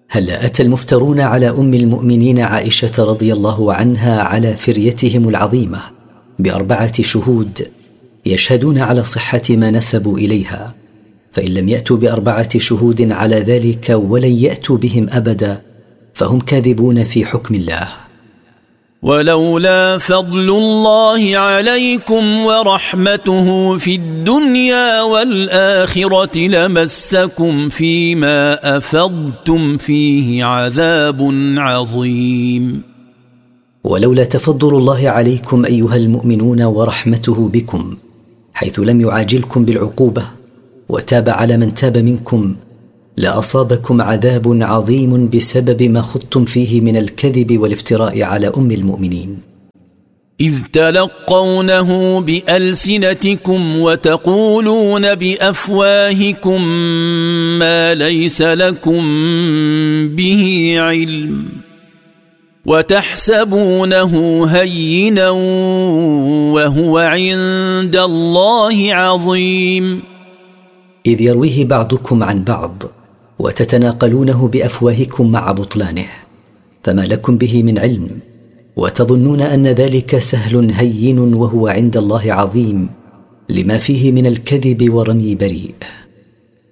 هل أتى المفترون على أم المؤمنين عائشة رضي الله عنها على فريتهم العظيمة ب4 شهود يشهدون على صحة ما نسبوا إليها، فإن لم يأتوا ب4 شهود على ذلك ولن يأتوا بهم أبدا فهم كاذبون في حكم الله. ولولا فضل الله عليكم ورحمته في الدنيا والآخرة لمسكم فيما أفضتم فيه عذاب عظيم. ولولا تفضل الله عليكم أيها المؤمنون ورحمته بكم حيث لم يعاجلكم بالعقوبة وتاب على من تاب منكم لأصابكم عذاب عظيم بسبب ما خضتم فيه من الكذب والافتراء على أم المؤمنين. إذ تلقونه بألسنتكم وتقولون بأفواهكم ما ليس لكم به علم وتحسبونه هينا وهو عند الله عظيم. إذ يرويه بعضكم عن بعض وتتناقلونه بأفواهكم مع بطلانه فما لكم به من علم وتظنون أن ذلك سهل هين وهو عند الله عظيم لما فيه من الكذب ورمي بريء.